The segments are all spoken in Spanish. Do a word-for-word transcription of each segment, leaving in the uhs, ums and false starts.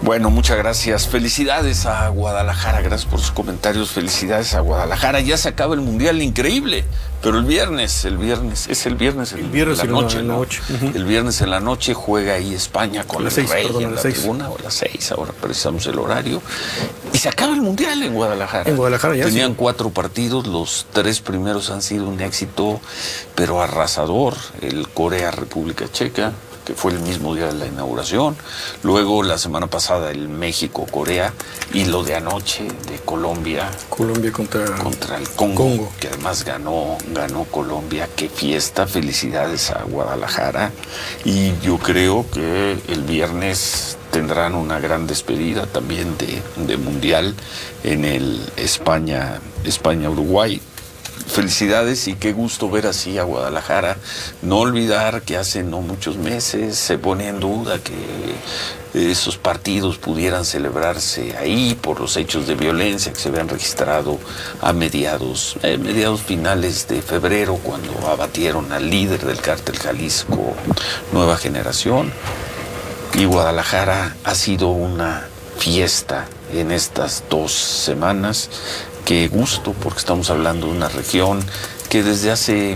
Bueno, muchas gracias. Felicidades a Guadalajara, gracias por sus comentarios. Felicidades a Guadalajara. Ya se acaba el Mundial, increíble. Pero el viernes, el viernes, es el viernes, el, el viernes en la noche, en la ¿no? noche. Uh-huh. El viernes en la noche juega ahí España con el seis, Rey perdón, en la seis. tribuna, o a las seis, ahora precisamos el horario. Y se acaba el Mundial en Guadalajara. En Guadalajara ya. Tenían sí. cuatro partidos, los tres primeros han sido un éxito, pero arrasador. El Corea-República Checa, que fue el mismo día de la inauguración. Luego, la semana pasada, el México-Corea. Y lo de anoche, de Colombia. Colombia contra, contra el Congo, Congo, que además ganó, ganó Colombia. Qué fiesta, felicidades a Guadalajara. Y yo creo que el viernes tendrán una gran despedida también de, de Mundial en el España, España-Uruguay. Felicidades y qué gusto ver así a Guadalajara. No olvidar que hace no muchos meses se pone en duda que esos partidos pudieran celebrarse ahí por los hechos de violencia que se habían registrado a mediados, eh, mediados finales de febrero, cuando abatieron al líder del cártel Jalisco Nueva Generación. Y Guadalajara ha sido una fiesta en estas dos semanas. Qué gusto, porque estamos hablando de una región que desde hace,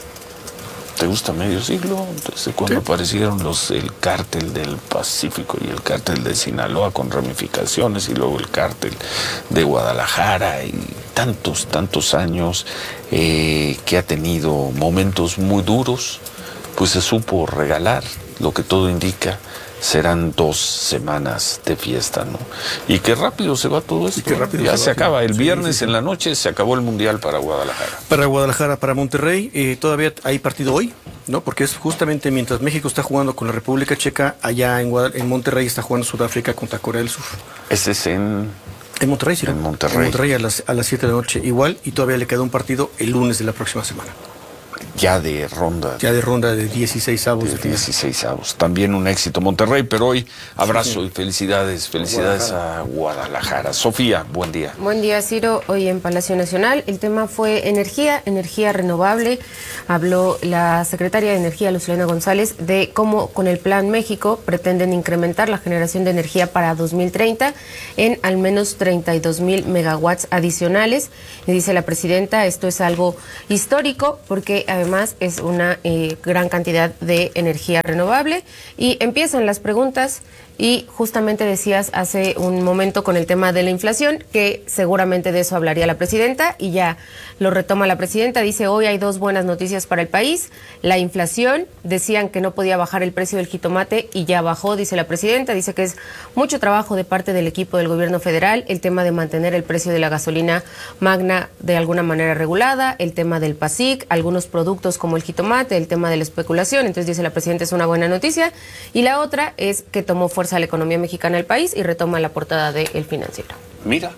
¿te gusta medio siglo? Desde cuando ¿Sí? aparecieron los, el cártel del Pacífico y el cártel de Sinaloa con ramificaciones, y luego el cártel de Guadalajara, y tantos, tantos años eh, que ha tenido momentos muy duros, pues se supo regalar, lo que todo indica. Serán dos semanas de fiesta, ¿no? Y qué rápido se va todo esto. Qué rápido ya se, se va, acaba. El sí, viernes sí, sí. en la noche se acabó el Mundial para Guadalajara. Para Guadalajara, para Monterrey, eh, todavía hay partido hoy, ¿no? Porque es justamente mientras México está jugando con la República Checa, allá en, Guadal- en Monterrey está jugando Sudáfrica contra Corea del Sur. Ese es en... En Monterrey, sí. En Monterrey. En Monterrey a las, a las siete de la noche igual, y todavía le queda un partido el lunes de la próxima semana. Ya de ronda. Ya de ronda de dieciséis avos. De dieciséis avos. También un éxito. Monterrey, pero hoy abrazo sí, sí. y felicidades. Felicidades Guadalajara. a Guadalajara. Sofía, buen día. Buen día, Ciro. Hoy en Palacio Nacional el tema fue energía, energía renovable. Habló la secretaria de Energía, Lucilena González, de cómo con el Plan México pretenden incrementar la generación de energía para dos mil treinta en al menos treinta y dos mil megawatts adicionales. Y dice la presidenta, esto es algo histórico porque además Además, es una eh, gran cantidad de energía renovable. Y empiezan las preguntas. Y justamente decías hace un momento con el tema de la inflación, que seguramente de eso hablaría la presidenta, y ya lo retoma la presidenta. Dice, hoy hay dos buenas noticias para el país. La inflación, decían que no podía bajar el precio del jitomate y ya bajó, dice la presidenta. Dice que es mucho trabajo de parte del equipo del gobierno federal, el tema de mantener el precio de la gasolina magna de alguna manera regulada, el tema del PASIC, algunos productos como el jitomate, el tema de la especulación. Entonces dice la presidenta, es una buena noticia. Y la otra es que tomó fuerza a la economía mexicana del país y retoma la portada de El Financiero. Mira.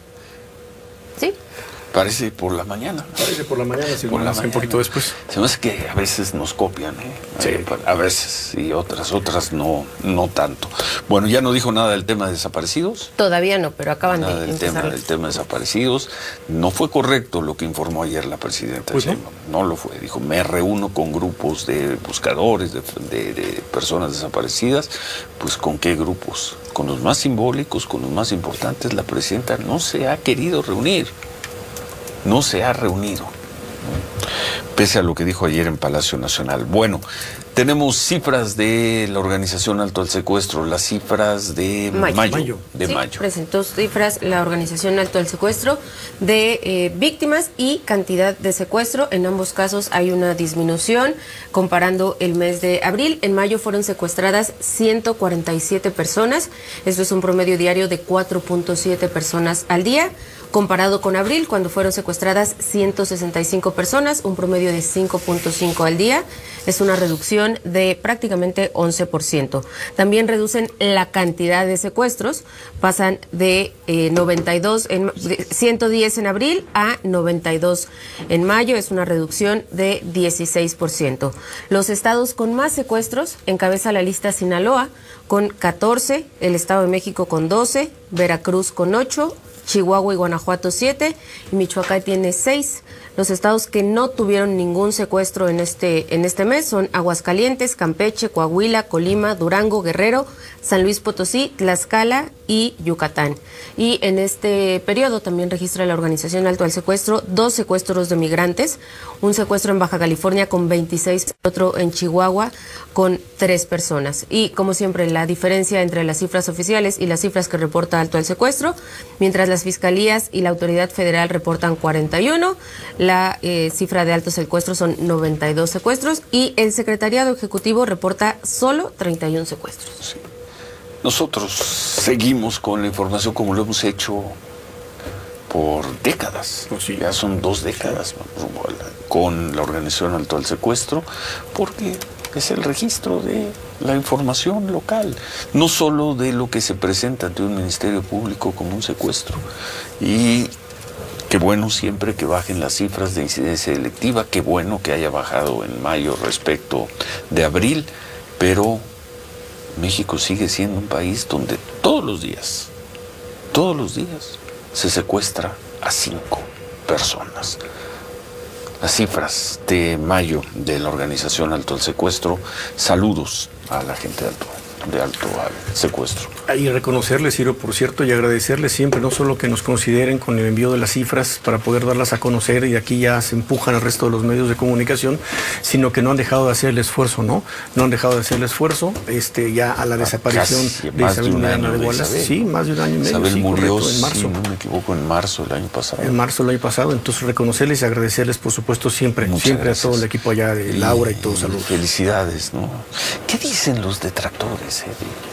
Sí. Parece por la mañana. Parece por la mañana, sí, por la mañana. Un poquito después. Se me hace que a veces nos copian, ¿eh? Sí. A veces, y otras, otras no, no tanto. Bueno, ya no dijo nada del tema de desaparecidos. Todavía no, pero acaban nada de del empezar. tema del tema de desaparecidos. No fue correcto lo que informó ayer la presidenta. Pues no. no lo fue. Dijo, me reúno con grupos de buscadores, de, de, de personas desaparecidas. Pues, ¿con qué grupos? Con los más simbólicos, con los más importantes. La presidenta no se ha querido reunir. No se ha reunido, pese a lo que dijo ayer en Palacio Nacional. Bueno, tenemos cifras de la Organización Alto al Secuestro, las cifras de mayo. mayo de sí, mayo. Presentó cifras la Organización Alto al Secuestro de eh, víctimas y cantidad de secuestro. En ambos casos hay una disminución comparando el mes de abril. En mayo fueron secuestradas ciento cuarenta y siete personas. Esto es un promedio diario de cuatro punto siete personas al día. Comparado con abril, cuando fueron secuestradas ciento sesenta y cinco personas, un promedio de cinco punto cinco al día. Es una reducción de prácticamente once por ciento. También reducen la cantidad de secuestros, pasan de eh, noventa y dos en, de ciento diez en abril a noventa y dos en mayo, es una reducción de dieciséis por ciento. Los estados con más secuestros, encabeza la lista Sinaloa con catorce, el Estado de México con doce, Veracruz con ocho, Chihuahua y Guanajuato siete, y Michoacán tiene seis. Los estados que no tuvieron ningún secuestro en este, en este mes son Aguascalientes, Campeche, Coahuila, Colima, Durango, Guerrero, San Luis Potosí, Tlaxcala y Yucatán. Y en este periodo también registra la Organización Alto al Secuestro dos secuestros de migrantes, un secuestro en Baja California con veintiséis, otro en Chihuahua con tres personas. Y como siempre, la diferencia entre las cifras oficiales y las cifras que reporta Alto al Secuestro, mientras las fiscalías y la autoridad federal reportan cuarenta y uno, la eh, cifra de alto secuestro son noventa y dos secuestros y el Secretariado Ejecutivo reporta solo treinta y uno secuestros. Sí. Nosotros seguimos con la información como lo hemos hecho por décadas. Pues sí. Ya son dos décadas con la Organización Alto al Secuestro, porque es el registro de la información local, no solo de lo que se presenta ante un Ministerio Público como un secuestro. Y qué bueno siempre que bajen las cifras de incidencia delictiva, qué bueno que haya bajado en mayo respecto de abril, pero México sigue siendo un país donde todos los días, todos los días se secuestra a cinco personas. Las cifras de mayo de la Organización Alto al Secuestro, saludos a la gente de Alto, de Alto al Secuestro. Y reconocerles, Ciro, por cierto, y agradecerles siempre, no solo que nos consideren con el envío de las cifras para poder darlas a conocer, y aquí ya se empujan al resto de los medios de comunicación, sino que no han dejado de hacer el esfuerzo, ¿no? No han dejado de hacer el esfuerzo, este, ya a la desaparición Casi, de Isabel Mariana de Wallace. Sí, más de un año y medio. Isabel sí, murió, correcto, en marzo. si no me equivoco, en marzo del año pasado. En marzo del año pasado, entonces reconocerles y agradecerles, por supuesto, siempre, Muchas siempre gracias. a todo el equipo allá de Laura y todos, saludos. Felicidades, ¿no? ¿Qué dicen los detractores, eh,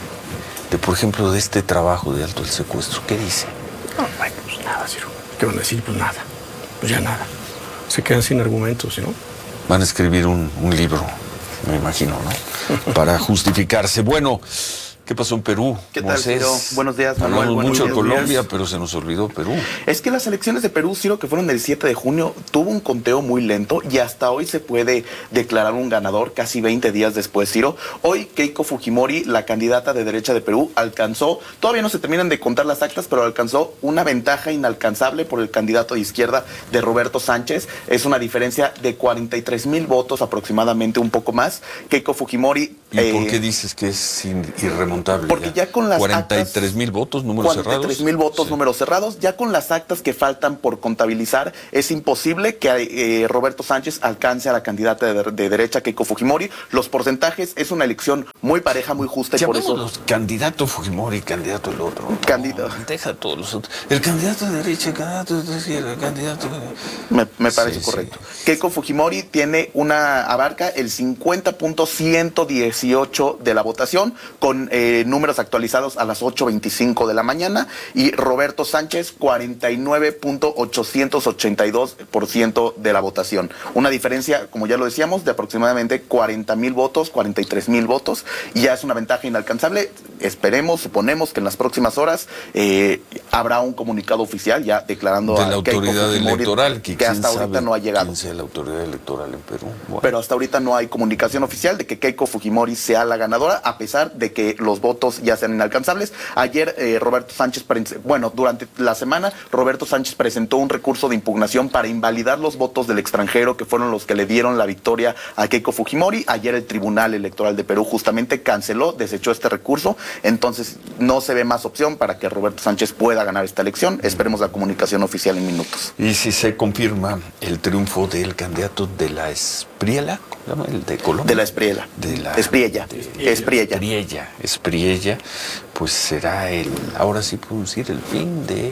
de, de, por ejemplo, de este trabajo de Alto el Secuestro? ¿Qué dicen? No, bueno, pues nada, Ciro. ¿Qué van a decir? Pues nada. Pues ya nada. Se quedan sin argumentos, ¿no? Van a escribir un, un libro, me imagino, ¿no? Para justificarse. Bueno, ¿qué pasó en Perú? ¿Qué tal, Ciro? Buenos días, Manuel. Hablamos Buenos mucho de días. Colombia, pero se nos olvidó Perú. Es que las elecciones de Perú, Ciro, que fueron el siete de junio, tuvo un conteo muy lento y hasta hoy se puede declarar un ganador casi veinte días después, Ciro. Hoy Keiko Fujimori, la candidata de derecha de Perú, alcanzó, todavía no se terminan de contar las actas, pero alcanzó una ventaja inalcanzable por el candidato de izquierda de Roberto Sánchez. Es una diferencia de cuarenta y tres mil votos aproximadamente, un poco más. Keiko Fujimori... ¿Y eh, por qué dices que es in, irremontable? Porque ya, ya con las cuarenta y tres mil votos, números cerrados. cuarenta y tres mil votos, sí. Números cerrados. Ya con las actas que faltan por contabilizar, es imposible que eh, Roberto Sánchez alcance a la candidata de, de derecha, Keiko Fujimori. Los porcentajes, es una elección muy pareja, muy justa, y por eso... Los candidato Fujimori, candidato el otro. ¿No? Candidato. Deja a todos los otros. El candidato de derecha, el candidato de izquierda, el candidato... Me, me parece sí, correcto. Sí. Keiko Fujimori tiene una, abarca el cincuenta punto ciento dieciocho de la votación, con eh, números actualizados a las ocho veinticinco de la mañana, y Roberto Sánchez cuarenta y nueve punto ochocientos ochenta y dos por ciento de la votación. Una diferencia, como ya lo decíamos, de aproximadamente cuarenta mil votos, cuarenta y tres mil votos, y ya es una ventaja inalcanzable. Esperemos, suponemos que en las próximas horas eh, habrá un comunicado oficial ya declarando de a la autoridad Keiko electoral, que, que hasta ahorita no ha llegado. Quién sea la autoridad electoral en Perú. Bueno. Pero hasta ahorita no hay comunicación oficial de que Keiko Fujimori sea la ganadora, a pesar de que los votos ya sean inalcanzables. Ayer eh, Roberto Sánchez, bueno, durante la semana, Roberto Sánchez presentó un recurso de impugnación para invalidar los votos del extranjero, que fueron los que le dieron la victoria a Keiko Fujimori. Ayer el Tribunal Electoral de Perú justamente canceló, desechó este recurso, entonces no se ve más opción para que Roberto Sánchez pueda ganar esta elección. Esperemos la comunicación oficial en minutos. Y si se confirma el triunfo del candidato de la Espriella, ¿cómo se llama? El de Colombia. De la Espriella. De la Espriella. de, Espriella. Espriella. Espriella, pues será el, ahora sí podemos decir, el fin de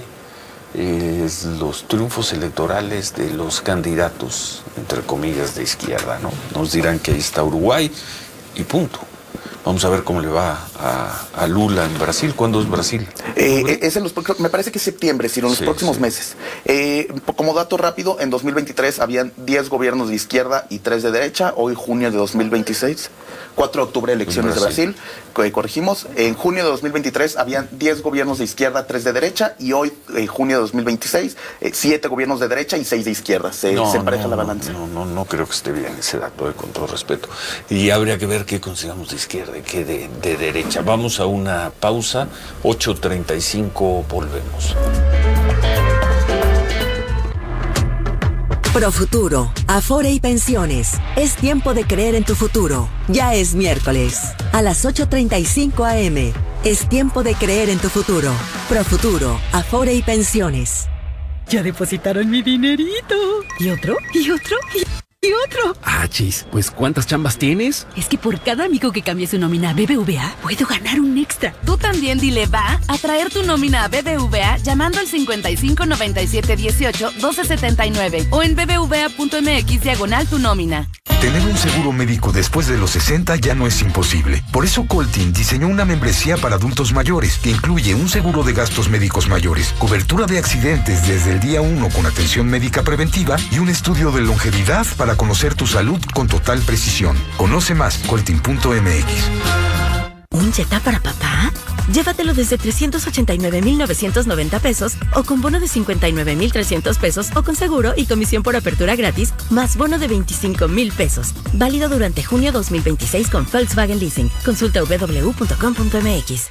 eh, los triunfos electorales de los candidatos, entre comillas, de izquierda, ¿no? Nos dirán que ahí está Uruguay y punto. Vamos a ver cómo le va a, a Lula en Brasil. ¿Cuándo es Brasil? Eh, es en los, me parece que es septiembre, sino en los sí, próximos sí. meses. Eh, como dato rápido, en dos mil veintitrés habían diez gobiernos de izquierda y tres de derecha. Hoy, junio de dos mil veintiséis, cuatro de octubre, elecciones de Brasil. Eh, corregimos, en junio de dos mil veintitrés habían diez gobiernos de izquierda, tres de derecha. Y hoy, eh, junio de dos mil veintiséis, eh, siete gobiernos de derecha y seis de izquierda. Se, no, se empareja no, la balanza. No, no, no creo que esté bien ese dato, eh, con todo respeto. Y habría que ver qué consideramos de izquierda y qué de, de derecha. Vamos a una pausa, ocho treinta y cinco, volvemos. Profuturo, Afore y Pensiones. Es tiempo de creer en tu futuro. Ya es miércoles. A las ocho treinta y cinco a eme. Es tiempo de creer en tu futuro. Profuturo, Afore y Pensiones. Ya depositaron mi dinerito. ¿Y otro? ¿Y otro? ¿Y y otro? Ah, chis, pues ¿cuántas chambas tienes? Es que por cada amigo que cambie su nómina a B B V A, puedo ganar un extra. Tú también dile va a traer tu nómina a B B V A llamando al cincuenta y cinco noventa y siete dieciocho doce setenta y nueve o en bbva.mx diagonal tu nómina. Tener un seguro médico después de los sesenta ya no es imposible. Por eso Coltin diseñó una membresía para adultos mayores que incluye un seguro de gastos médicos mayores, cobertura de accidentes desde el día uno con atención médica preventiva y un estudio de longevidad para conocer tu salud con total precisión. Conoce más, coltin punto eme equis. ¿Un Jetta para papá? Llévatelo desde trescientos ochenta y nueve mil novecientos noventa pesos o con bono de cincuenta y nueve mil trescientos pesos o con seguro y comisión por apertura gratis más bono de veinticinco mil pesos. Válido durante junio dos mil veintiséis con Volkswagen Leasing. Consulta doble u doble u doble u punto com punto eme equis.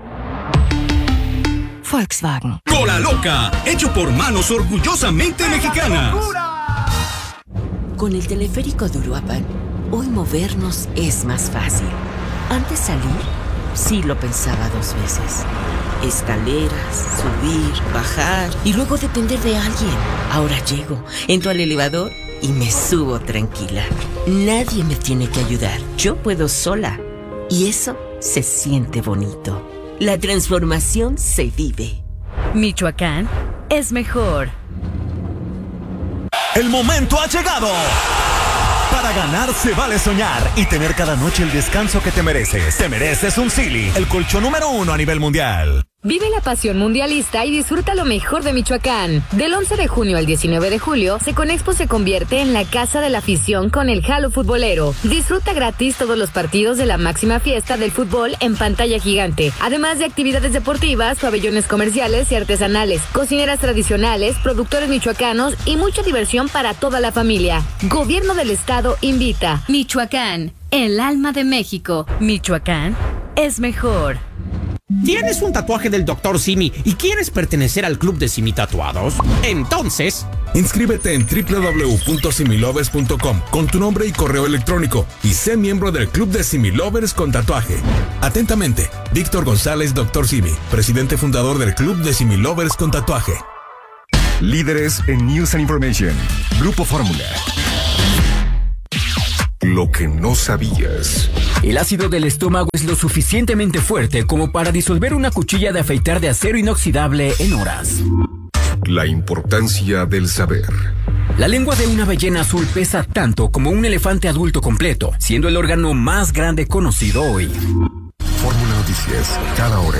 Volkswagen. Cola Loca, hecho por manos orgullosamente mexicanas. Con el teleférico de Uruapan, hoy movernos es más fácil. Antes salir, sí lo pensaba dos veces. Escaleras, subir, bajar y luego depender de alguien. Ahora llego, entro al elevador y me subo tranquila. Nadie me tiene que ayudar, yo puedo sola. Y eso se siente bonito. La transformación se vive. Michoacán es mejor. El momento ha llegado. Para ganar se vale soñar y tener cada noche el descanso que te mereces. Te mereces un Sealy, el colchón número uno a nivel mundial. Vive la pasión mundialista y disfruta lo mejor de Michoacán. Del once de junio al diecinueve de julio, Seconexpo se convierte en la casa de la afición con el Halo Futbolero. Disfruta gratis todos los partidos de la máxima fiesta del fútbol en pantalla gigante. Además de actividades deportivas, pabellones comerciales y artesanales, cocineras tradicionales, productores michoacanos y mucha diversión para toda la familia. Gobierno del Estado invita. Michoacán, el alma de México. Michoacán es mejor. ¿Tienes un tatuaje del doctor Simi y quieres pertenecer al club de Simi Tatuados? Entonces, inscríbete en doble u doble u doble u punto similovers punto com con tu nombre y correo electrónico y sé miembro del club de Similovers con tatuaje. Atentamente, Víctor González, doctor Simi, presidente fundador del club de Similovers con tatuaje. Líderes en News and Information. Grupo Fórmula. Lo que no sabías. El ácido del estómago es lo suficientemente fuerte como para disolver una cuchilla de afeitar de acero inoxidable en horas. La importancia del saber. La lengua de una ballena azul pesa tanto como un elefante adulto completo, siendo el órgano más grande conocido hoy. Fórmula Noticias, cada hora.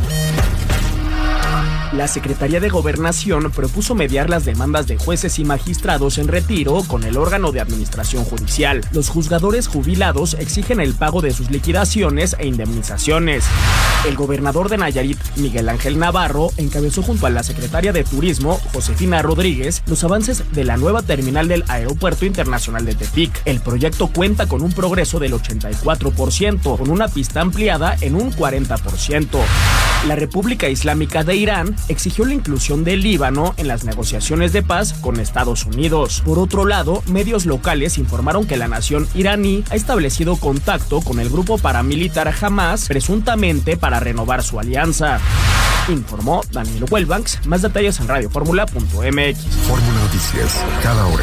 La Secretaría de Gobernación propuso mediar las demandas de jueces y magistrados en retiro con el órgano de administración judicial. Los juzgadores jubilados exigen el pago de sus liquidaciones e indemnizaciones. El gobernador de Nayarit, Miguel Ángel Navarro, encabezó junto a la secretaria de Turismo, Josefina Rodríguez, los avances de la nueva terminal del Aeropuerto Internacional de Tepic. El proyecto cuenta con un progreso del ochenta y cuatro por ciento, con una pista ampliada en un cuarenta por ciento. La República Islámica de Irán exigió la inclusión del Líbano en las negociaciones de paz con Estados Unidos. Por otro lado, medios locales informaron que la nación iraní ha establecido contacto con el grupo paramilitar Hamas, presuntamente para renovar su alianza. Informó Daniel Huelbanks. Más detalles en radio fórmula punto eme equis. Fórmula Noticias, cada hora.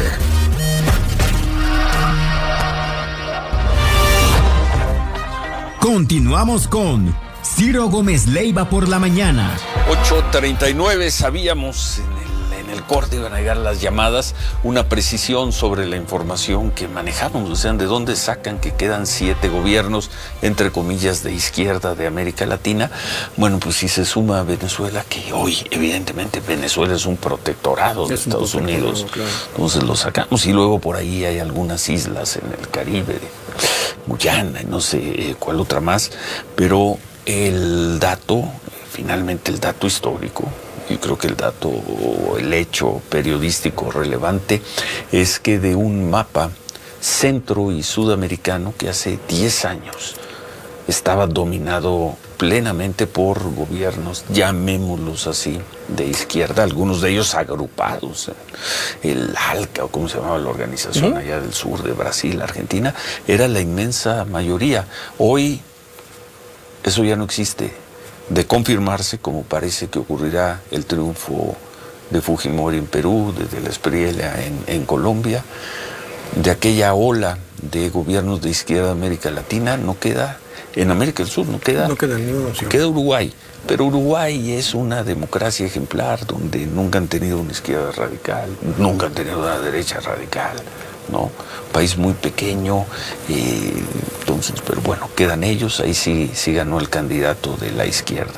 Continuamos con Ciro Gómez Leiva por la mañana. ocho treinta y nueve, sabíamos en el, en el corte iban a llegar las llamadas, una precisión sobre la información que manejamos, o sea, de dónde sacan que quedan siete gobiernos, entre comillas, de izquierda de América Latina. Bueno, pues si se suma a Venezuela, que hoy evidentemente Venezuela es un protectorado de Estados Unidos, claro. Entonces lo sacamos y luego por ahí hay algunas islas en el Caribe, Guyana, no sé cuál otra más, pero el dato, finalmente el dato histórico, yo creo que el dato, el hecho periodístico relevante es que de un mapa centro y sudamericano que hace diez años estaba dominado plenamente por gobiernos, llamémoslos así, de izquierda, algunos de ellos agrupados. El ALCA, o como se llamaba la organización uh-huh. allá del sur de Brasil, Argentina, era la inmensa mayoría. Hoy eso ya no existe. De confirmarse, como parece que ocurrirá el triunfo de Fujimori en Perú, de la Espriella en, en Colombia, de aquella ola de gobiernos de izquierda de América Latina, no queda. En América del Sur no queda, no queda ninguno, sí. Queda Uruguay, pero Uruguay es una democracia ejemplar donde nunca han tenido una izquierda radical, nunca han tenido una derecha radical, ¿no? Un país muy pequeño, eh, entonces, pero bueno, quedan ellos, ahí sí, sí ganó el candidato de la izquierda.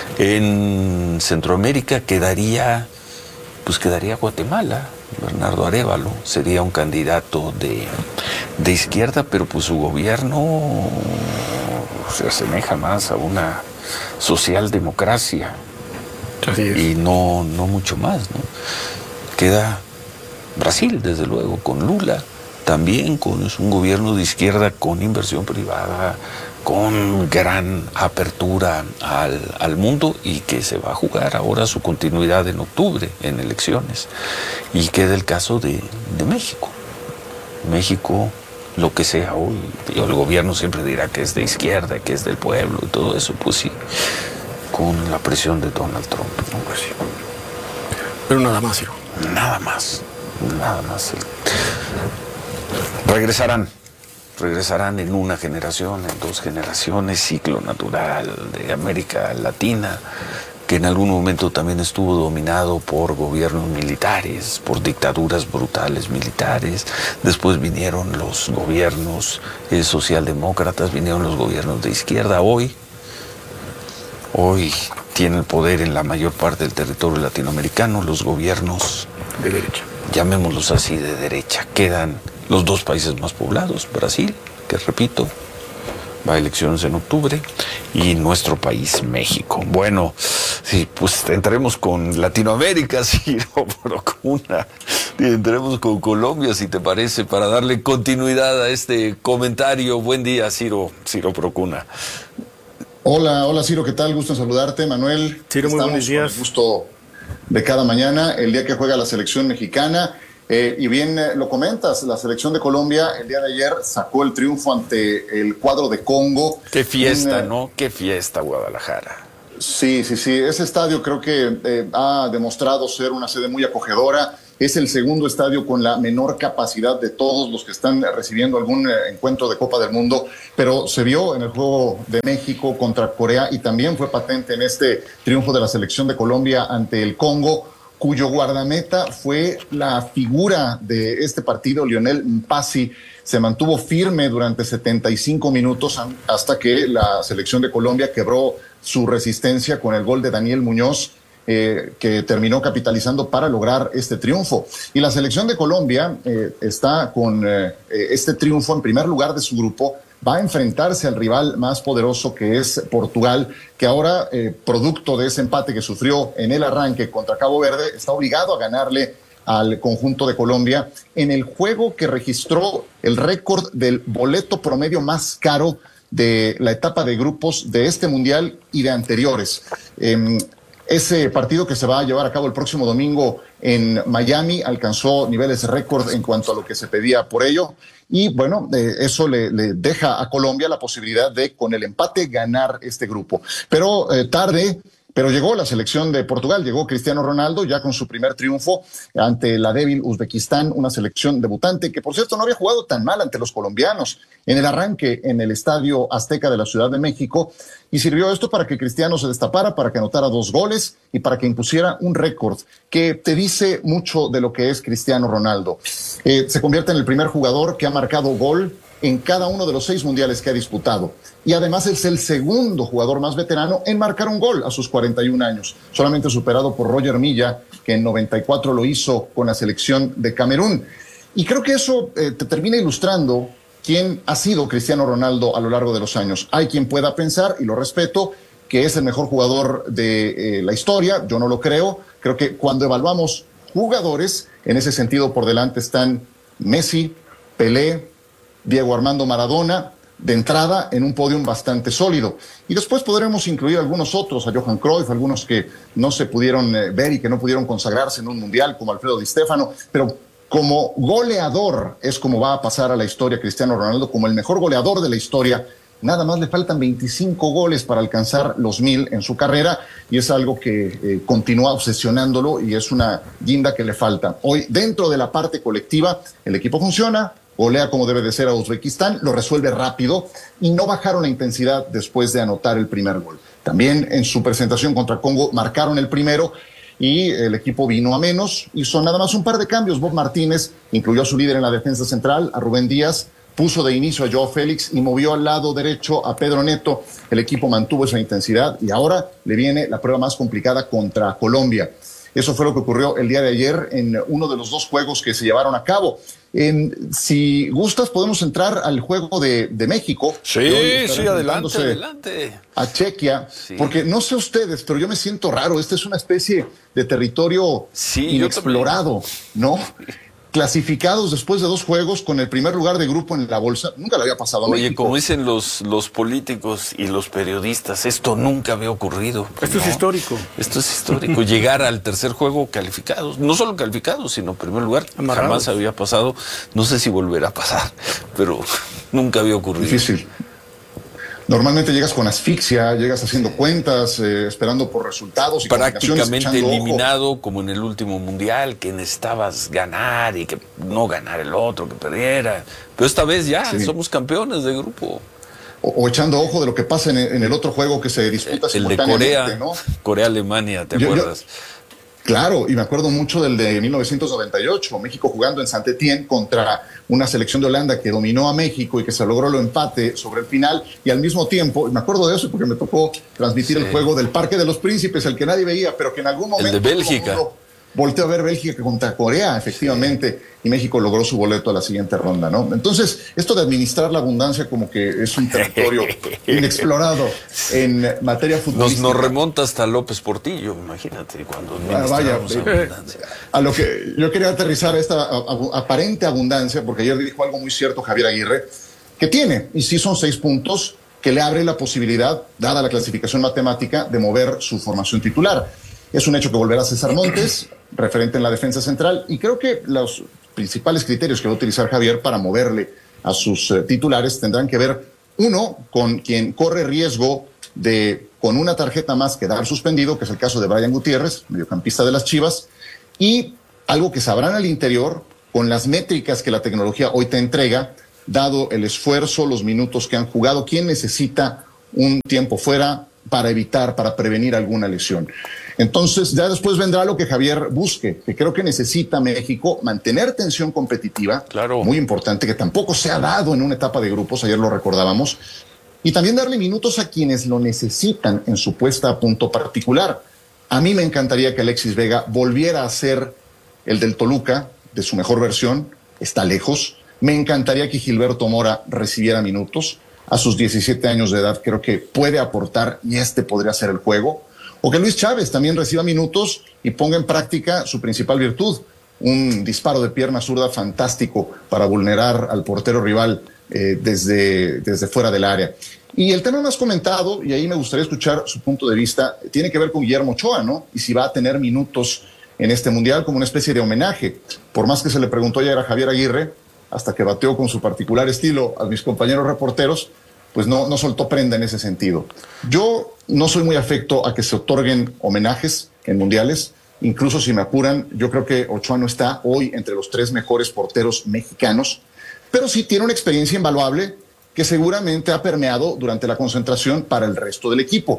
En Centroamérica quedaría, pues quedaría Guatemala. Bernardo Arévalo sería un candidato de, de izquierda, pero pues su gobierno se asemeja más a una socialdemocracia y no, no mucho más, ¿no? Queda Brasil, desde luego, con Lula, también con es un gobierno de izquierda con inversión privada, con gran apertura al, al mundo y que se va a jugar ahora su continuidad en octubre en elecciones. Y queda el caso de, de México. México, lo que sea hoy, el gobierno siempre dirá que es de izquierda, que es del pueblo y todo eso, pues sí, con la presión de Donald Trump, ¿no? Pues sí. Pero nada más, ¿no? Nada más, nada más. Regresarán. Regresarán en una generación, en dos generaciones, ciclo natural de América Latina, que en algún momento también estuvo dominado por gobiernos militares, por dictaduras brutales militares. Después vinieron los gobiernos eh, socialdemócratas, vinieron los gobiernos de izquierda. Hoy, hoy tiene el poder en la mayor parte del territorio latinoamericano los gobiernos de derecha. Llamémoslos así, de derecha. Quedan los dos países más poblados, Brasil, que repito, va a elecciones en octubre, y nuestro país, México. Bueno, sí, pues entremos con Latinoamérica, Ciro Procuna, y entremos con Colombia, si te parece, para darle continuidad a este comentario. Buen día, Ciro, Ciro Procuna. Hola, hola Ciro, ¿qué tal? Gusto en saludarte, Manuel. Ciro, muy buenos días. Con el gusto de cada mañana, el día que juega la selección mexicana. Eh, y bien eh, lo comentas, la selección de Colombia el día de ayer sacó el triunfo ante el cuadro de Congo. Qué fiesta, en, eh, ¿no? Qué fiesta, Guadalajara. Sí, sí, sí. Ese estadio creo que eh, ha demostrado ser una sede muy acogedora. Es el segundo estadio con la menor capacidad de todos los que están recibiendo algún eh, encuentro de Copa del Mundo, pero se vio en el juego de México contra Corea y también fue patente en este triunfo de la selección de Colombia ante el Congo, cuyo guardameta fue la figura de este partido, Lionel Mpasi. Se mantuvo firme durante setenta y cinco minutos hasta que la selección de Colombia quebró su resistencia con el gol de Daniel Muñoz, eh, que terminó capitalizando para lograr este triunfo. Y la selección de Colombia eh, está con eh, este triunfo en primer lugar de su grupo. Va a enfrentarse al rival más poderoso, que es Portugal, que ahora, eh, producto de ese empate que sufrió en el arranque contra Cabo Verde, está obligado a ganarle al conjunto de Colombia en el juego que registró el récord del boleto promedio más caro de la etapa de grupos de este mundial y de anteriores. Eh, ese partido que se va a llevar a cabo el próximo domingo en Miami alcanzó niveles récord en cuanto a lo que se pedía por ello. Y bueno, eh, eso le, le deja a Colombia la posibilidad de, con el empate, ganar este grupo. Pero eh, tarde, pero llegó la selección de Portugal, llegó Cristiano Ronaldo ya con su primer triunfo ante la débil Uzbekistán, una selección debutante que, por cierto, no había jugado tan mal ante los colombianos en el arranque en el Estadio Azteca de la Ciudad de México, y sirvió esto para que Cristiano se destapara, para que anotara dos goles y para que impusiera un récord que te dice mucho de lo que es Cristiano Ronaldo. Eh, se convierte en el primer jugador que ha marcado gol en cada uno de los seis mundiales que ha disputado. Y además es el segundo jugador más veterano en marcar un gol a sus cuarenta y un años, solamente superado por Roger Milla, que en noventa y cuatro lo hizo con la selección de Camerún. Y creo que eso eh, te termina ilustrando quién ha sido Cristiano Ronaldo a lo largo de los años. Hay quien pueda pensar, y lo respeto, que es el mejor jugador de eh, la historia. Yo no lo creo. Creo que cuando evaluamos jugadores, en ese sentido por delante están Messi, Pelé, Diego Armando Maradona, de entrada en un podium bastante sólido. Y después podremos incluir algunos otros, a Johan Cruyff, algunos que no se pudieron eh, ver y que no pudieron consagrarse en un mundial, como Alfredo Di Stéfano, pero como goleador es como va a pasar a la historia Cristiano Ronaldo, como el mejor goleador de la historia. Nada más le faltan veinticinco goles para alcanzar los mil en su carrera y es algo que eh, continúa obsesionándolo y es una guinda que le falta. Hoy, dentro de la parte colectiva, el equipo funciona, golea como debe de ser a Uzbekistán, lo resuelve rápido y no bajaron la intensidad después de anotar el primer gol. También en su presentación contra Congo marcaron el primero y el equipo vino a menos. Hizo nada más un par de cambios. Bob Martínez incluyó a su líder en la defensa central, a Rubén Díaz, puso de inicio a Joao Félix y movió al lado derecho a Pedro Neto. El equipo mantuvo esa intensidad y ahora le viene la prueba más complicada contra Colombia. Eso fue lo que ocurrió el día de ayer en uno de los dos juegos que se llevaron a cabo. En, si gustas, podemos entrar al juego de, de México. Sí, sí, adelante, adelante. A Chequia, sí. Porque no sé ustedes, pero yo me siento raro. Este es una especie de territorio sí, inexplorado, ¿no? Clasificados después de dos juegos con el primer lugar de grupo en la bolsa. Nunca le había pasado a Oye, México. como dicen los, los políticos y los periodistas, esto nunca había ocurrido. Esto ¿no? es histórico. Esto es histórico. Llegar al tercer juego calificados. No solo calificados, sino en primer lugar. Amarrados. Jamás había pasado. No sé si volverá a pasar, pero nunca había ocurrido. Difícil. Normalmente llegas con asfixia, llegas haciendo cuentas, eh, esperando por resultados y prácticamente eliminado, ojo. Como en el último mundial, que necesitabas ganar y que no ganar el otro, que perdiera. Pero esta vez ya sí. Somos campeones de grupo. O, o echando ojo de lo que pasa en, en el otro juego que se disputa el, el de Corea, ¿no? Corea-Alemania, ¿te yo, acuerdas? Yo, Claro, y me acuerdo mucho del de mil novecientos noventa y ocho, México jugando en Saint-Étienne contra una selección de Holanda que dominó a México y que se logró el empate sobre el final, y al mismo tiempo, me acuerdo de eso porque me tocó transmitir sí. el juego del Parque de los Príncipes, el que nadie veía, pero que en algún momento... El de Bélgica. Volteó a ver Bélgica contra Corea, efectivamente, sí. y México logró su boleto a la siguiente ronda, ¿no? Entonces, esto de administrar la abundancia como que es un territorio inexplorado en materia futbolística. Nos, nos remonta hasta López Portillo, imagínate, cuando ah, vaya, eh, a lo que yo quería aterrizar esta a, a, aparente abundancia, porque ayer dijo algo muy cierto Javier Aguirre, que tiene, y sí son seis puntos, que le abre la posibilidad, dada la clasificación matemática, de mover su formación titular. Es un hecho que volverá César Montes, referente en la defensa central, y creo que los principales criterios que va a utilizar Javier para moverle a sus eh, titulares tendrán que ver, uno, con quien corre riesgo de, con una tarjeta más, quedar suspendido, que es el caso de Brian Gutiérrez, mediocampista de las Chivas, y algo que sabrán al interior, con las métricas que la tecnología hoy te entrega, dado el esfuerzo, los minutos que han jugado, quién necesita un tiempo fuera para evitar, para prevenir alguna lesión. Entonces, ya después vendrá lo que Javier busque, que creo que necesita México mantener tensión competitiva, claro. Muy importante, que tampoco se ha dado en una etapa de grupos, ayer lo recordábamos, y también darle minutos a quienes lo necesitan en su puesta a punto particular. A mí me encantaría que Alexis Vega volviera a ser el del Toluca, de su mejor versión, está lejos. Me encantaría que Gilberto Mora recibiera minutos. A sus diecisiete años de edad creo que puede aportar y este podría ser el juego. O que Luis Chávez también reciba minutos y ponga en práctica su principal virtud, un disparo de pierna zurda fantástico para vulnerar al portero rival eh, desde, desde fuera del área. Y el tema más comentado, y ahí me gustaría escuchar su punto de vista, tiene que ver con Guillermo Ochoa, ¿no? Y si va a tener minutos en este Mundial como una especie de homenaje. Por más que se le preguntó ayer a Javier Aguirre, hasta que bateó con su particular estilo a mis compañeros reporteros, pues no, no soltó prenda en ese sentido. Yo no soy muy afecto a que se otorguen homenajes en mundiales, incluso si me apuran, yo creo que Ochoa no está hoy entre los tres mejores porteros mexicanos, pero sí tiene una experiencia invaluable que seguramente ha permeado durante la concentración para el resto del equipo.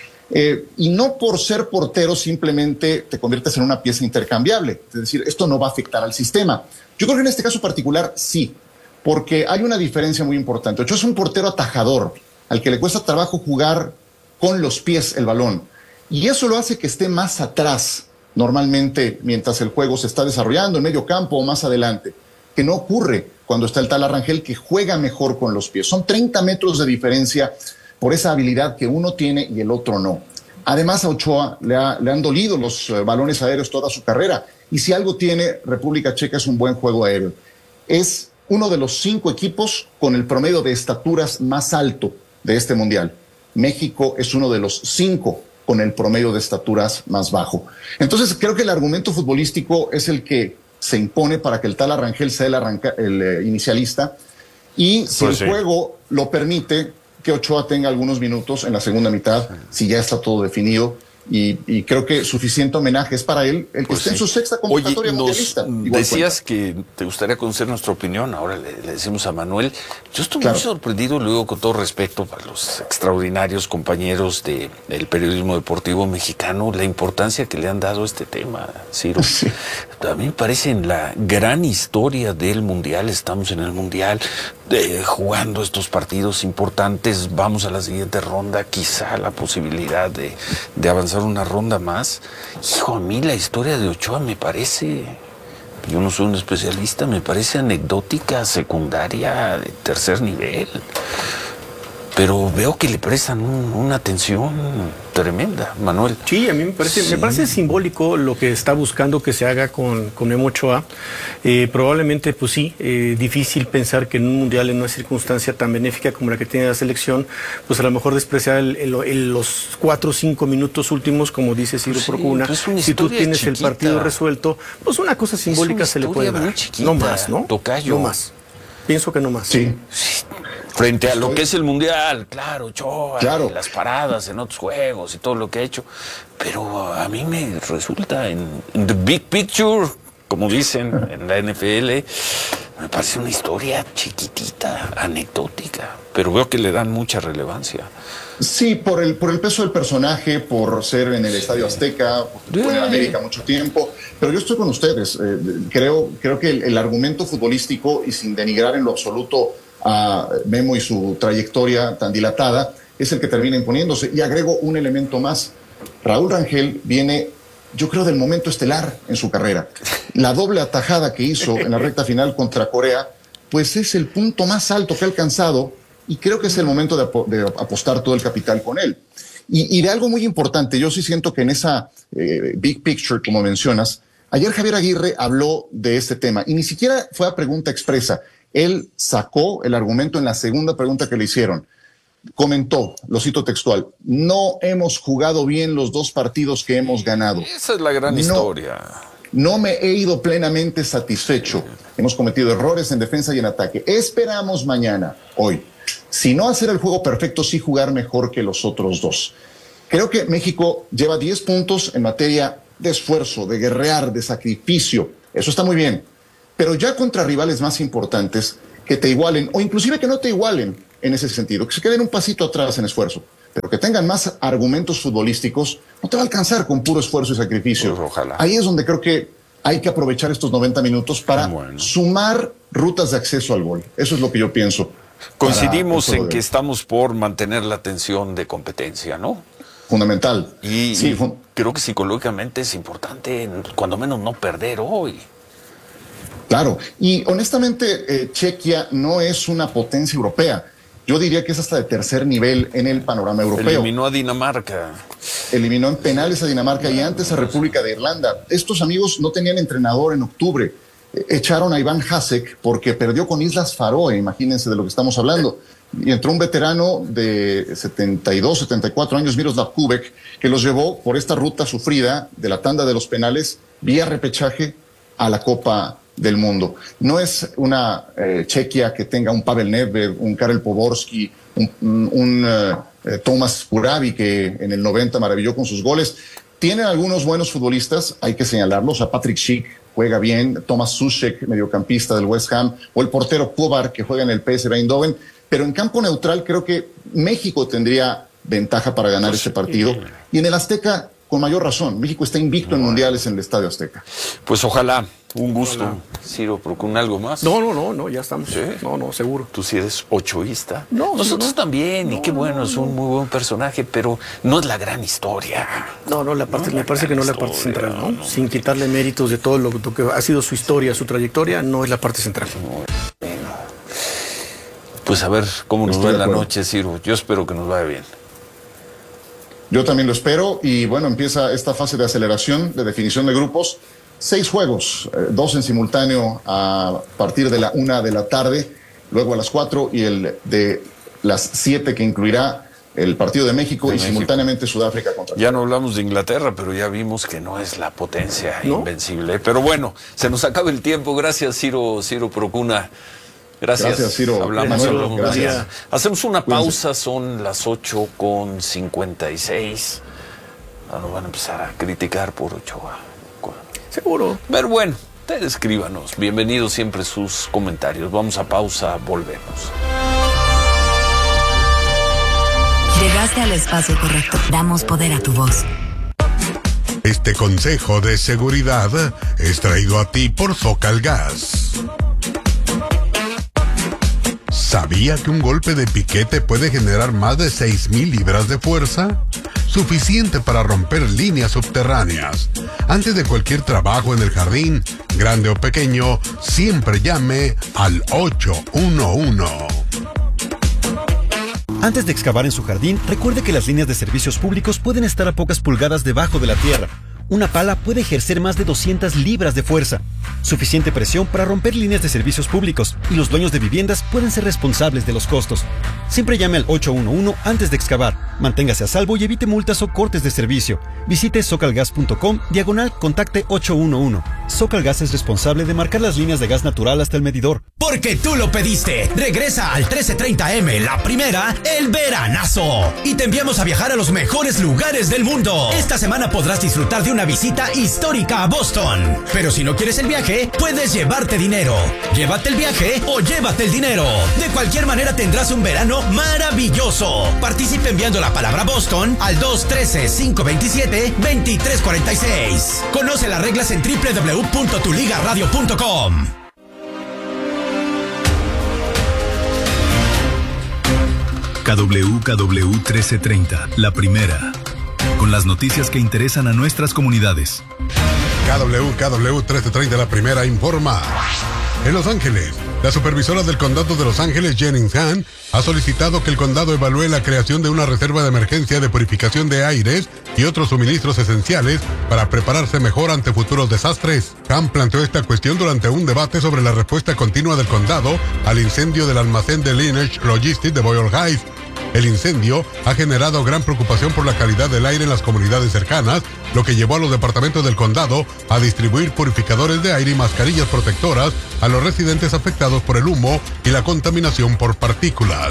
Eh, y no por ser portero simplemente te conviertes en una pieza intercambiable, es decir, esto no va a afectar al sistema. Yo creo que en este caso particular sí, porque hay una diferencia muy importante. Ochoa es un portero atajador, al que le cuesta trabajo jugar con los pies el balón. Y eso lo hace que esté más atrás, normalmente, mientras el juego se está desarrollando, en medio campo o más adelante, que no ocurre cuando está el tal Arrangel, que juega mejor con los pies. Son treinta metros de diferencia por esa habilidad que uno tiene y el otro no. Además, a Ochoa le, ha, le han dolido los uh, balones aéreos toda su carrera. Y si algo tiene República Checa es un buen juego aéreo. Es uno de los cinco equipos con el promedio de estaturas más alto de este mundial. México es uno de los cinco con el promedio de estaturas más bajo. Entonces creo que el argumento futbolístico es el que se impone para que el tal Rangel sea el, arranca, el eh, inicialista, y si Pues el sí. juego lo permite, que Ochoa tenga algunos minutos en la segunda mitad, si ya está todo definido. Y, y creo que suficiente homenaje es para él el que Pues esté en sí. su sexta convocatoria Oye, mundialista. nos Igual decías que te gustaría conocer nuestra opinión, ahora le, le decimos a Manuel. Yo estoy Claro. muy sorprendido, luego con todo respeto para los extraordinarios compañeros de, del periodismo deportivo mexicano, la importancia que le han dado a este tema, Ciro. Sí. A mí me parece en la gran historia del Mundial, estamos en el Mundial, eh, jugando estos partidos importantes, vamos a la siguiente ronda, quizá la posibilidad de, de avanzar una ronda más. Hijo, a mí la historia de Ochoa me parece, yo no soy un especialista, me parece anecdótica, secundaria, de tercer nivel. Pero veo que le prestan un, una atención tremenda, Manuel. Sí, a mí me parece, Sí. me parece simbólico lo que está buscando que se haga con, con Memo Ochoa. Eh, probablemente, pues sí, eh, difícil pensar que en un mundial, en una circunstancia tan benéfica como la que tiene la selección, pues a lo mejor despreciar el, el, el, los cuatro o cinco minutos últimos, como dice Ciro Pues sí, Procuna. pues es una si tú historia tienes chiquita. el partido resuelto, pues una cosa simbólica una se le puede historia dar. muy chiquita, No más, ¿no? tocayo. No más. Pienso que no más. Sí. Frente a lo que es el Mundial, claro, Ochoa, Claro. y las paradas en otros juegos y todo lo que ha hecho. Pero a mí me resulta en, en the big picture, como dicen en la N F L, me parece una historia chiquitita, anecdótica. Pero veo que le dan mucha relevancia. Sí, por el, por el peso del personaje, por ser en el Estadio Azteca, por Sí. en América mucho tiempo. Pero yo estoy con ustedes. Eh, creo, creo que el, el argumento futbolístico, y sin denigrar en lo absoluto a Memo y su trayectoria tan dilatada, es el que termina imponiéndose. Y agrego un elemento más. Raúl Rangel viene, yo creo, del momento estelar en su carrera. La doble atajada que hizo en la recta final contra Corea, pues es el punto más alto que ha alcanzado, y creo que es el momento de, apo de apostar todo el capital con él. Y, y de algo muy importante, yo sí siento que en esa eh, big picture, como mencionas, ayer Javier Aguirre habló de este tema, y ni siquiera fue a pregunta expresa. Él sacó el argumento en la segunda pregunta que le hicieron. Comentó, lo cito textual: no hemos jugado bien los dos partidos que hemos ganado. Esa es la gran No. historia. No me he ido plenamente satisfecho. Hemos cometido errores en defensa y en ataque. Esperamos mañana, hoy, si no hacer el juego perfecto, sí jugar mejor que los otros dos. Creo que México lleva diez puntos en materia de esfuerzo, de guerrear, de sacrificio. Eso está muy bien. Pero ya contra rivales más importantes que te igualen, o inclusive que no te igualen en ese sentido, que se queden un pasito atrás en esfuerzo, pero que tengan más argumentos futbolísticos, no te va a alcanzar con puro esfuerzo y sacrificio. Pues ojalá. Ahí es donde creo que hay que aprovechar estos noventa minutos para Bueno. sumar rutas de acceso al gol. Eso es lo que yo pienso. Coincidimos para el en juego que de- estamos por mantener la tensión de competencia, ¿no? Fundamental. Y, Sí, y fun- creo que psicológicamente es importante, cuando menos, no perder hoy. Claro, y honestamente eh, Chequia no es una potencia europea. Yo diría que es hasta de tercer nivel en el panorama europeo. Eliminó a Dinamarca. Eliminó en penales a Dinamarca y antes a República de Irlanda. Estos amigos no tenían entrenador en octubre. Eh, Echaron a Iván Hasek porque perdió con Islas Faroe, imagínense de lo que estamos hablando. Y entró un veterano de setenta y dos, setenta y cuatro años, Miroslav Kubek, que los llevó por esta ruta sufrida de la tanda de los penales vía repechaje a la Copa del Mundo. No es una eh, Chequia que tenga un Pavel Nedved, un Karel Poborski, un, un, un eh, eh, Tomas Puravi, que en el noventa maravilló con sus goles. Tienen algunos buenos futbolistas, hay que señalarlos. A Patrick Schick juega bien, Tomas Sušek, mediocampista del West Ham, o el portero Kovar, que juega en el P S V Eindhoven. Pero en campo neutral creo que México tendría ventaja para ganar este partido. Y en el Azteca, con mayor razón. México está invicto en mundiales en el Estadio Azteca. Pues ojalá, un gusto. Ciro, ¿procura algo más? No, no, no, no, ya estamos. ¿Sí? No, no, seguro. Tú sí eres ochoísta. No, nosotros no. también, y No, qué no, bueno, no, es un muy buen personaje, pero no es la gran historia. No, no, la parte, No, me la parece que no es la gran parte historia, central, ¿no? no. Sin quitarle méritos de todo lo, lo que ha sido su historia, su trayectoria, no es la parte central. Pues a ver cómo nos Estoy va de en la acuerdo. noche, Ciro. Yo espero que nos vaya bien. Yo también lo espero y bueno, empieza esta fase de aceleración, de definición de grupos. seis juegos, eh, dos en simultáneo a partir de la una de la tarde, luego a las cuatro y el de las siete que incluirá el partido de México de y México. Simultáneamente Sudáfrica contra Ya no hablamos de Inglaterra, pero ya vimos que no es la potencia ¿No? invencible. Pero bueno, se nos acaba el tiempo. Gracias, Ciro, Ciro Procuna. Gracias. Gracias, Ciro. Hablamos, Manuel, hablamos. Gracias. Hacemos una pausa, son las ocho con cincuenta y seis. Ahora van a empezar a criticar por Ochoa. Seguro. Pero bueno, ustedes escríbanos. Bienvenidos siempre sus comentarios. Vamos a pausa, volvemos. Llegaste al espacio correcto. Damos poder a tu voz. Este consejo de seguridad es traído a ti por Zócal Gas. ¿Sabía que un golpe de piquete puede generar más de seis mil libras de fuerza? Suficiente para romper líneas subterráneas. Antes de cualquier trabajo en el jardín, grande o pequeño, siempre llame al ocho uno uno. Antes de excavar en su jardín, recuerde que las líneas de servicios públicos pueden estar a pocas pulgadas debajo de la tierra. Una pala puede ejercer más de doscientas libras de fuerza, suficiente presión para romper líneas de servicios públicos, y los dueños de viviendas pueden ser responsables de los costos. Siempre llame al ocho uno uno antes de excavar. Manténgase a salvo y evite multas o cortes de servicio. Visite zocalgas punto com, diagonal, contacte ocho uno uno. Zocalgas es responsable de marcar las líneas de gas natural hasta el medidor. Porque tú lo pediste. Regresa al trece treinta eme, la primera, el veranazo. Y te enviamos a viajar a los mejores lugares del mundo. Esta semana podrás disfrutar de una visita histórica a Boston. Pero si no quieres el viaje, puedes llevarte dinero. Llévate el viaje o llévate el dinero. De cualquier manera tendrás un verano maravilloso. Participe enviando la palabra Boston al dos uno tres, cinco dos siete, dos tres cuatro seis. Conoce las reglas en doble u doble u doble u punto tu liga radio punto com. K W K W trece treinta, la primera. Con las noticias que interesan a nuestras comunidades. K W K W trece treinta, la primera, informa. En Los Ángeles, la supervisora del condado de Los Ángeles, Jennings Han, ha solicitado que el condado evalúe la creación de una reserva de emergencia de purificación de aires y otros suministros esenciales para prepararse mejor ante futuros desastres. Han planteó esta cuestión durante un debate sobre la respuesta continua del condado al incendio del almacén de Lineage Logistics de Boyle Heights. El incendio ha generado gran preocupación por la calidad del aire en las comunidades cercanas, lo que llevó a los departamentos del condado a distribuir purificadores de aire y mascarillas protectoras a los residentes afectados por el humo y la contaminación por partículas.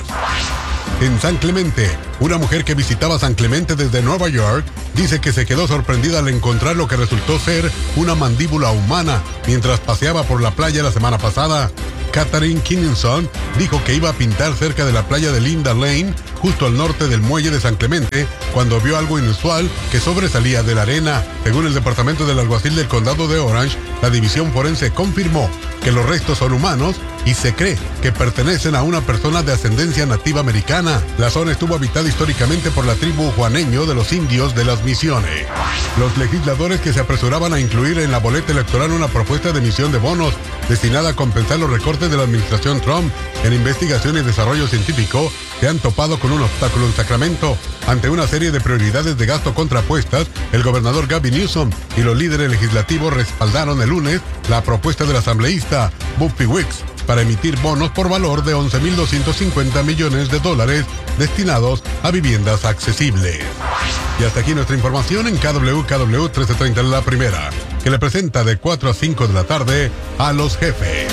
En San Clemente, una mujer que visitaba San Clemente desde Nueva York dice que se quedó sorprendida al encontrar lo que resultó ser una mandíbula humana mientras paseaba por la playa la semana pasada. Catherine Kinninson dijo que iba a pintar cerca de la playa de Linda Lane, justo al norte del muelle de San Clemente, cuando vio algo inusual que sobresalía de la arena. Según el departamento del alguacil del condado de Orange, la división forense confirmó que los restos son humanos y se cree que pertenecen a una persona de ascendencia nativa americana. La zona estuvo habitada históricamente por la tribu juaneño de los indios de las Misiones. Los legisladores que se apresuraban a incluir en la boleta electoral una propuesta de emisión de bonos destinada a compensar los recortes de la administración Trump en investigación y desarrollo científico se han topado con un obstáculo en Sacramento. Ante una serie de prioridades de gasto contrapuestas, el gobernador Gavin Newsom y los líderes legislativos respaldaron el lunes la propuesta del asambleísta Buffy Wicks para emitir bonos por valor de once mil doscientos cincuenta millones de dólares destinados a viviendas accesibles. Y hasta aquí nuestra información en K W K W trece treinta, la primera, que le presenta de cuatro a cinco de la tarde a los jefes.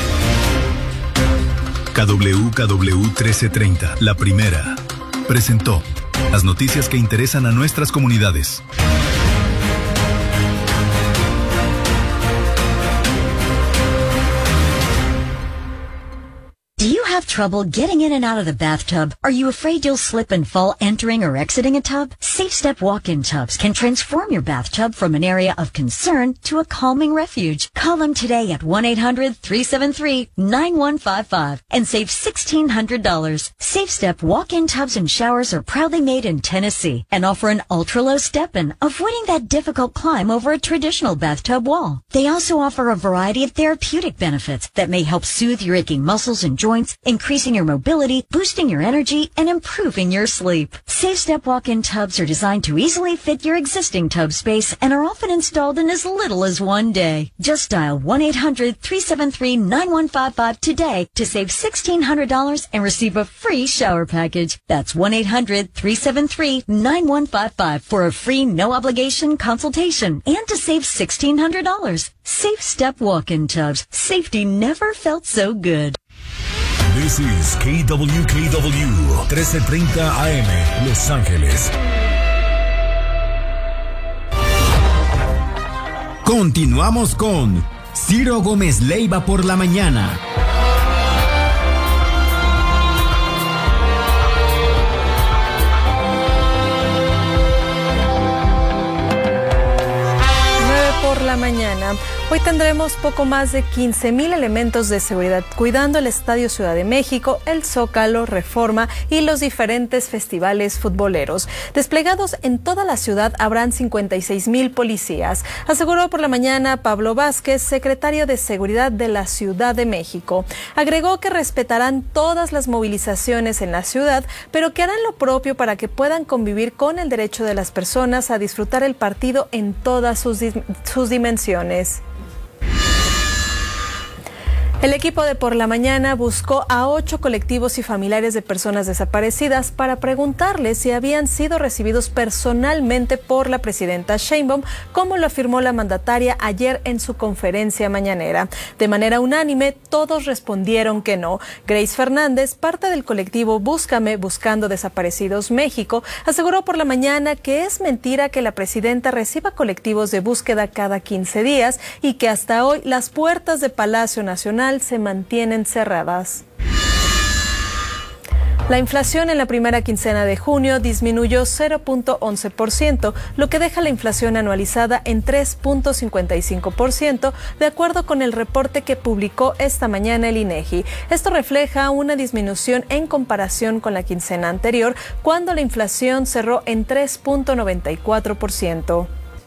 K W K W trece treinta, la primera, presentó las noticias que interesan a nuestras comunidades. Do you have trouble getting in and out of the bathtub? Are you afraid you'll slip and fall entering or exiting a tub? SafeStep walk-in tubs can transform your bathtub from an area of concern to a calming refuge. Call them today at one eight hundred, three seven three, nine one five five and save sixteen hundred dollars. SafeStep walk-in tubs and showers are proudly made in Tennessee and offer an ultra-low step-in, avoiding that difficult climb over a traditional bathtub wall. They also offer a variety of therapeutic benefits that may help soothe your aching muscles and joints, increasing your mobility, boosting your energy, and improving your sleep. SafeStep walk-in tubs are designed to easily fit your existing tub space and are often installed in as little as one day. Just dial one eight hundred, three seven three, nine one five five today to save one thousand six hundred dollars and receive a free shower package. That's one eight hundred, three seven three, nine one five five for a free no-obligation consultation and to save one thousand six hundred dollars. SafeStep walk-in tubs. Safety never felt so good. This is K W K W, trece treinta A M, Los Ángeles. Continuamos con Ciro Gómez Leiva por la mañana. Por la mañana. Hoy tendremos poco más de quince mil elementos de seguridad cuidando el Estadio Ciudad de México, el Zócalo, Reforma y los diferentes festivales futboleros. Desplegados en toda la ciudad habrán cincuenta y seis mil policías, aseguró por la mañana Pablo Vázquez, secretario de Seguridad de la Ciudad de México. Agregó que respetarán todas las movilizaciones en la ciudad, pero que harán lo propio para que puedan convivir con el derecho de las personas a disfrutar el partido en todas sus, sus dimensiones. El equipo de Por la Mañana buscó a ocho colectivos y familiares de personas desaparecidas para preguntarles si habían sido recibidos personalmente por la presidenta Sheinbaum, como lo afirmó la mandataria ayer en su conferencia mañanera. De manera unánime, todos respondieron que no. Grace Fernández, parte del colectivo Búscame Buscando Desaparecidos México, aseguró Por la Mañana que es mentira que la presidenta reciba colectivos de búsqueda cada quince días y que hasta hoy las puertas de Palacio Nacional se mantienen cerradas. La inflación en la primera quincena de junio disminuyó cero punto once por ciento, lo que deja la inflación anualizada en tres punto cincuenta y cinco por ciento, de acuerdo con el reporte que publicó esta mañana el INEGI. Esto refleja una disminución en comparación con la quincena anterior, cuando la inflación cerró en tres punto noventa y cuatro por ciento.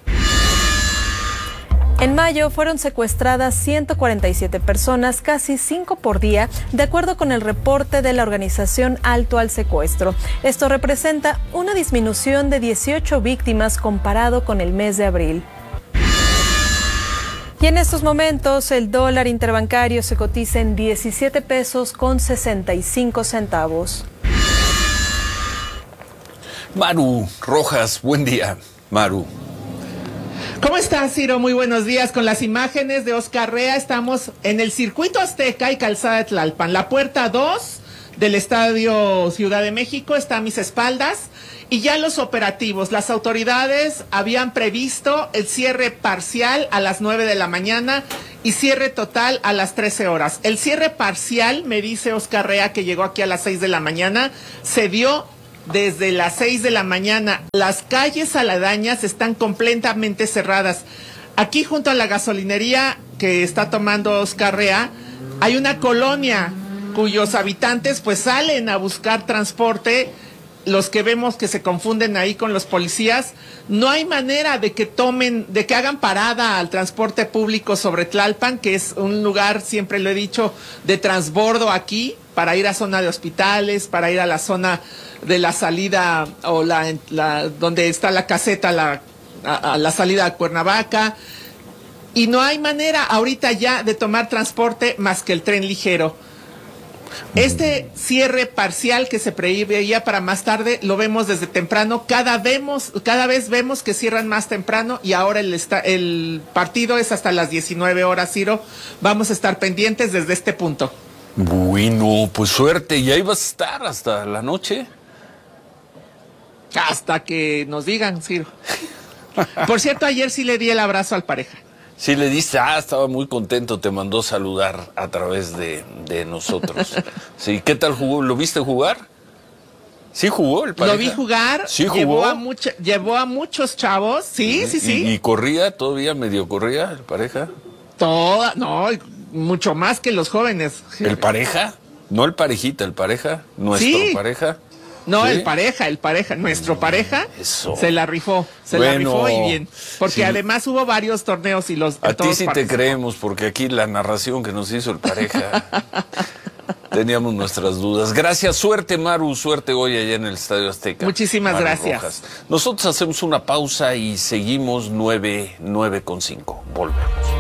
En mayo fueron secuestradas ciento cuarenta y siete personas, casi cinco por día, de acuerdo con el reporte de la organización Alto al Secuestro. Esto representa una disminución de dieciocho víctimas comparado con el mes de abril. Y en estos momentos el dólar interbancario se cotiza en diecisiete pesos con sesenta y cinco centavos. Maru Rojas, buen día, Maru. ¿Cómo estás, Ciro? Muy buenos días. Con las imágenes de Oscar Rea, estamos en el Circuito Azteca y Calzada de Tlalpan. La puerta dos del Estadio Ciudad de México está a mis espaldas. Y ya los operativos, las autoridades habían previsto el cierre parcial a las nueve de la mañana y cierre total a las trece horas. El cierre parcial, me dice Oscar Rea, que llegó aquí a las seis de la mañana, se dio desde las seis de la mañana. Las calles aledañas están completamente cerradas. Aquí junto a la gasolinería que está tomando Oscar Rea, hay una colonia cuyos habitantes pues salen a buscar transporte. Los que vemos que se confunden ahí con los policías, no hay manera de que tomen, de que hagan parada al transporte público sobre Tlalpan, que es un lugar, siempre lo he dicho, de transbordo aquí, para ir a zona de hospitales, para ir a la zona de la salida o la, la donde está la caseta, la, a, a la salida a Cuernavaca, y no hay manera ahorita ya de tomar transporte más que el tren ligero. Este cierre parcial que se preveía para más tarde lo vemos desde temprano. Cada, vemos, cada vez vemos que cierran más temprano y ahora el, esta, el partido es hasta las diecinueve horas, Ciro. Vamos a estar pendientes desde este punto. Bueno, pues suerte. ¿Y ahí vas a estar hasta la noche? Hasta que nos digan, Ciro. Por cierto, ayer sí le di el abrazo al pareja. Sí, le diste, ah, estaba muy contento, te mandó saludar a través de, de nosotros. Sí, ¿qué tal jugó? ¿Lo viste jugar? ¿Sí jugó el pareja? Lo vi jugar, ¿Sí jugó? Llevó a, mucho, llevó a muchos chavos, sí, sí, sí. ¿Y, y corría, todavía medio corría el pareja? Toda, no, mucho más que los jóvenes. ¿El pareja? No el parejita, el pareja, nuestro sí. pareja. No, ¿Sí? el pareja, el pareja, nuestro pareja Eso. se la rifó, se bueno, la rifó y bien, porque sí. además hubo varios torneos y los... A ti sí te creemos, porque aquí la narración que nos hizo el pareja... teníamos nuestras dudas. Gracias, suerte Maru, suerte hoy allá en el Estadio Azteca. Muchísimas Maru gracias. Rojas. Nosotros hacemos una pausa y seguimos nueve, nueve con cinco. Volvemos.